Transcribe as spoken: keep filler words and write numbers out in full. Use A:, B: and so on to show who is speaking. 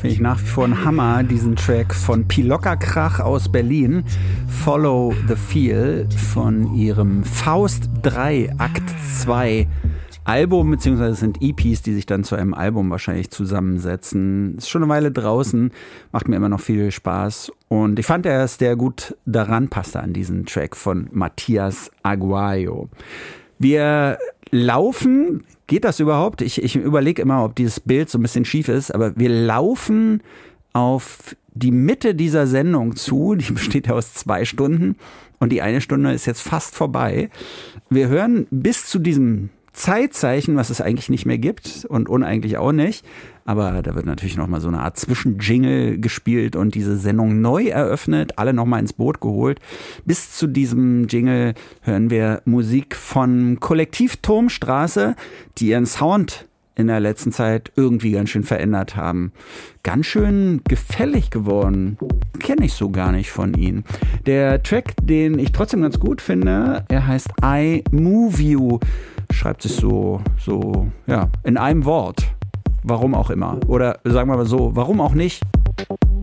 A: Finde ich nach wie vor ein Hammer, diesen Track von Pilocka Krach aus Berlin, Follow the Feel, von ihrem Faust drei Akt zwei Album, beziehungsweise es sind E Ps, die sich dann zu einem Album wahrscheinlich zusammensetzen. Ist schon eine Weile draußen, macht mir immer noch viel Spaß. Und ich fand, dass der gut daran passte an diesen Track von Matthias Aguayo. Wir laufen, geht das überhaupt? Ich, ich überlege immer, ob dieses Bild so ein bisschen schief ist, aber wir laufen auf die Mitte dieser Sendung zu. Die besteht ja aus zwei Stunden und die eine Stunde ist jetzt fast vorbei. Wir hören bis zu diesem Zeitzeichen, was es eigentlich nicht mehr gibt und uneigentlich auch nicht. Aber da wird natürlich nochmal so eine Art Zwischenjingle gespielt und diese Sendung neu eröffnet, alle nochmal ins Boot geholt. Bis zu diesem Jingle hören wir Musik von Kollektiv Turmstraße, die ihren Sound in der letzten Zeit irgendwie ganz schön verändert haben. Ganz schön gefällig geworden. Kenne ich so gar nicht von ihnen. Der Track, den ich trotzdem ganz gut finde, er heißt I Move You. Schreibt sich so, so, ja, in einem Wort. Warum auch immer. Oder sagen wir mal so, warum auch nicht?